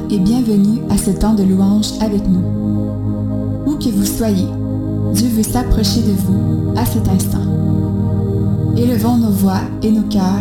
et bienvenue à ce temps de louange avec nous. Où que vous soyez, Dieu veut s'approcher de vous à cet instant. Élevons nos voix et nos cœurs